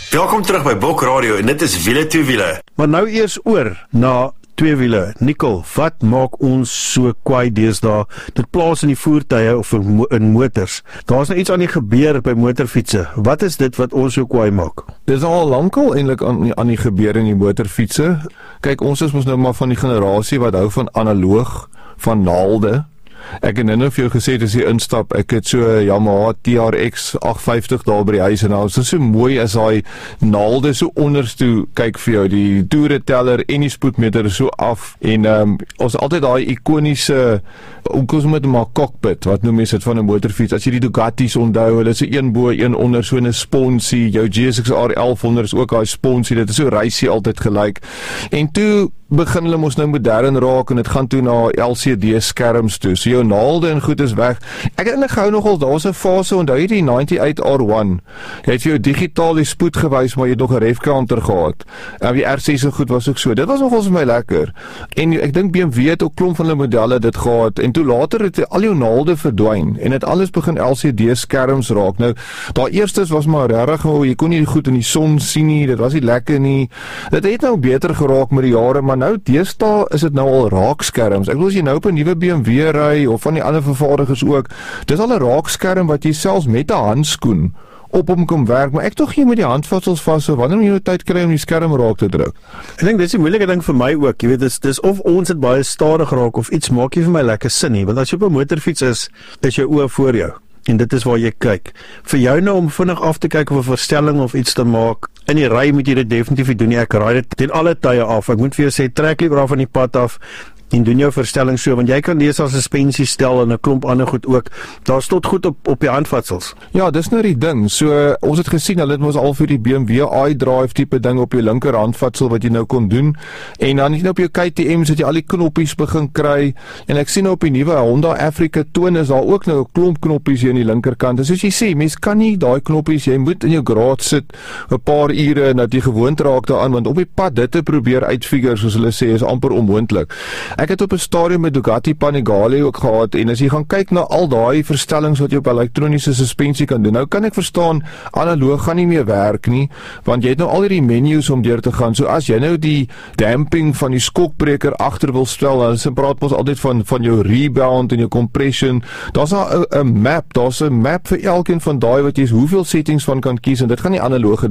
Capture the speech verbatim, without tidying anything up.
Welkom terug by Bok Radio en dit is Wiele toe Wiele. Maar nou eers oor na twee wiele. Nicole, wat maak ons so kwaai deesdae? Dit plaas in die voertuie of in, mo in motors. Daar's nou iets aan die gebeur by motorfietsse. Wat is dit wat ons so kwaai maak? Dit is al lankal eintlik aan, aan die gebeur in die motorfietsse. Kyk, ons is mos nou maar van die generasie wat hou van analoog, van naalde. Ek het nou vir jou gesê as jy instap, ek het so Yamaha T R X agt vyftig daar by die huis en nou is so mooi as daai naalde so onderstoe kyk vir jou, die toereteller en die spoedmeter is so af en um, ons altyd daai ikoniese, ook ons met 'n cockpit, wat noem mens dit van 'n motorfiets, as jy die Ducatis onthou, hulle is so een bo, een onder, so 'n sponsie, jou G S X R elf honderd is ook daai sponsie, dit is so reisie altyd gelyk, en toe begin hulle mos nou modern raak en dit gaan toe na L C D skerms toe, so jou naalde en goed is weg. Ek het eintlik gehou nogal, daar was 'n fase, onthou jy die ninety-eight R one, jy het vir jou digitaal die spoed gewys, maar jy het nog 'n refcounter gehad, en die R six en goed was ook so, dit was nogal vir my lekker, en ek dink B M W het ook klomp van hulle modelle dit gehad, en toe later het al jou naalde verdwyn, en het alles begin L C D skerms raak. Nou, daar eerstes was maar regtig, oh, jy kon nie goed in die son sien nie, dit was nie lekker nie, dit het nou beter geraak met die jare, maar nou deesdae is dit nou al raakskerms. Ek wil as jy nou op 'n nuwe B M W ry of van die ander vervaardigers ook, dis al 'n raakskerm wat jy selfs met 'n handskoen op hom kom werk, maar ek tog jy met die handvatsels vas, so wanneer jy nou tyd kry om die skerm raak te druk. Ek dink dis die moeilike ding vir my ook, jy weet, dis, dis of ons het baie stadig raak of iets maak jy vir my lekker sin nie, want as jy op 'n motorfiets is, is jou oë voor jou. En dit is waar jy kyk. Vir jou nou om vinnig af te kyk of 'n verstelling of iets te maak, in die ry moet jy dit definitief doen nie. Ek raai dit ten alle tye af. Ek moet vir jou sê, trek liewer af van die pad af en doen jou verstelling so, want jy kan lees as 'n suspensie stel en 'n klomp ander goed ook. Daar stot goed op op die handvatsels. Ja, dis nou die ding. So ons het gesien hulle het mos al vir die B M W iDrive tipe ding op jou linker handvatsel wat jy nou kon doen. En dan net nou op jou K T M's het jy al die knoppies begin kry. En ek sien nou op die nuwe Honda Africa Twin is daar ook nou 'n klomp knoppies hier aan die linkerkant. En soos jy sê, mens kan nie daai knoppies, jy moet in jou garage sit 'n paar ure dat jy gewoond raak daaraan, want op die pad dit te probeer uitfigure soos hulle sê is amper onmoontlik. Ek het op 'n stadium met Ducati Panigale ook gehad, en as jy gaan kyk na al daai verstellings wat jy op elektroniese suspensie kan doen, nou kan ek verstaan, analoog gaan nie meer werk nie, want jy het nou al hierdie menus om deur te gaan, so as jy nou die damping van die skokbreker agter wil stel, dan praat ons altyd van, van jou rebound en jou compression, daar's 'n map, daar's 'n map vir elkeen van daai wat jy hoeveel settings van kan kies, en dit gaan nie analoog